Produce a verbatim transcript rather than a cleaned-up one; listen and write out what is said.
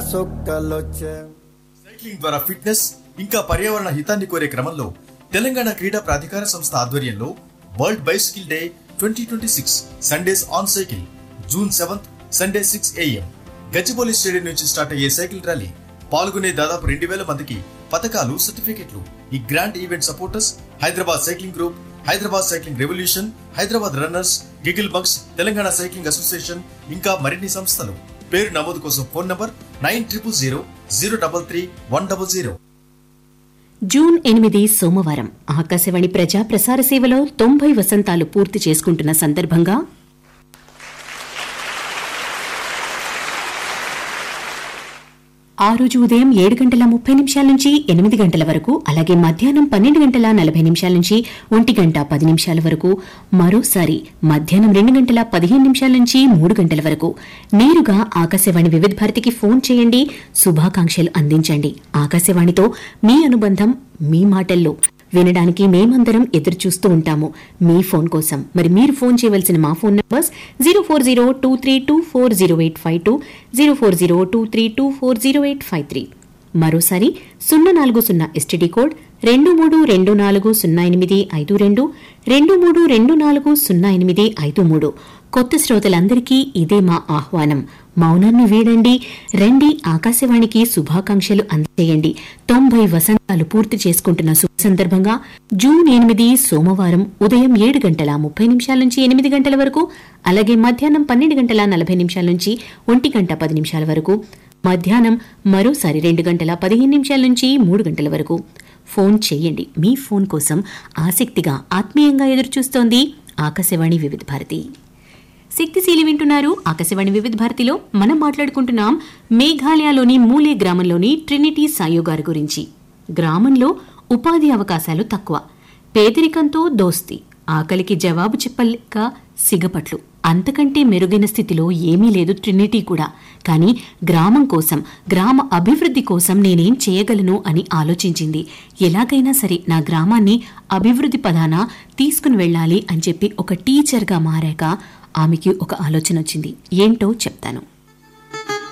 సుక్కలొచ్చే. Cycling ద్వారా fitness ఇంకా పర్యావరణ హితాన్ని కోరే క్రమంలో తెలంగాణ క్రీడా ప్రాధికార సంస్థ ఆధ్వర్యంలో world bicycle day twenty twenty six Sundays on cycle June seventh Sunday six AM Gachibowli stadium నుంచి స్టార్ట్ అయ్యే సైకిల్ ర్యాలీ. పాల్గొనే దాదాపు రెండు వేల మందికి పథకాలు, సర్టిఫికెట్లు. ఈ grand event supporters Hyderabad cycling group, Hyderabad cycling revolution, Hyderabad runners, giggle bugs, Telangana cycling association ఇంకా మరిన్ని సంస్థలు. పేరు నమోదు కోసం phone number nine triple zero zero double three one double zero. June ఎనిమిది సోమవారం ఆకాశవాణి ప్రజా ప్రసార సేవలో తొంభై వసంతాలు పూర్తి చేసుకుంటున్న సందర్భంగా ఆ రోజు ఉదయం ఏడు గంటల ముప్పై నిమిషాల నుంచి ఎనిమిది గంటల వరకు, అలాగే మధ్యాహ్నం పన్నెండు గంటల నలభై నిమిషాల నుంచి ఒంటి గంట పది నిమిషాల వరకు, మరోసారి మధ్యాహ్నం రెండు గంటల పదిహేను నిమిషాల నుంచి మూడు గంటల వరకు నేరుగా ఆకాశవాణి వివిధ భారతికి ఫోన్ చేయండి, శుభాకాంక్షలు అందించండి. ఆకాశవాణితో మీ అనుబంధం మీ మాటల్లో వినడానికి మేమందరం ఎదురుచూస్తూ ఉంటాము మీ ఫోన్ కోసం. మరి మీరు ఫోన్ చేయవలసిన మా phone numbers zero four zero two three two four zero eight five two, zero four zero two three two four zero eight five three. మరోసారి సున్నా నాలుగు సున్నా ఎస్టీడీ కోడ్ రెండు మూడు రెండు నాలుగు సున్నా ఎనిమిది ఐదు రెండు, రెండు మూడు రెండు నాలుగు సున్నా ఎనిమిది ఐదు మూడు. కొత్త శ్రోతలందరికీ ఇదే మా ఆహ్వానం. మౌనాన్ని వీడండి, రండి, ఆకాశవాణికి శుభాకాంక్షలు అందజేయండి. తొంభై వసంతాలు పూర్తి చేసుకుంటున్న శుభ సందర్భంగా జూన్ ఎనిమిది సోమవారం ఉదయం ఏడు గంటల ముప్పై నిమిషాల నుంచి ఎనిమిది గంటల వరకు, అలాగే మధ్యాహ్నం పన్నెండు గంటల నలభై నిమిషాల నుంచి ఒంటి గంట పది నిమిషాల వరకు, మధ్యాహ్నం మరోసారి రెండు గంటల పదిహేను నిమిషాల నుంచి మూడు గంటల వరకు ఫోన్ చేయండి. మీ ఫోన్ కోసం ఆసక్తిగా ఆత్మీయంగా ఎదురుచూస్తోంది ఆకాశవాణి వివిధ భారతి. శక్తిశీలి వింటున్నారు. ఆకాశవాణి వివిధ భారతిలో మనం మాట్లాడుకుంటున్నాం మేఘాలయలోని మూలే గ్రామంలోని ట్రినిటీ సాయో గారి గురించి. గ్రామంలో ఉపాధి అవకాశాలు తక్కువ, పేదరికంతో దోస్తి, ఆకలికి జవాబు చెప్పలేక సిగపట్లు, అంతకంటే మెరుగైన స్థితిలో ఏమీ లేదు ట్రినిటీ కూడా. కానీ గ్రామం కోసం, గ్రామ అభివృద్ధి కోసం నేనేం చేయగలను అని ఆలోచించింది. ఎలాగైనా సరే నా గ్రామాన్ని అభివృద్ధి పదాన తీసుకుని వెళ్ళాలి అని చెప్పి ఒక టీచర్గా మారాక ఆమెకి ఒక ఆలోచన వచ్చింది. ఏంటో చెప్తాను.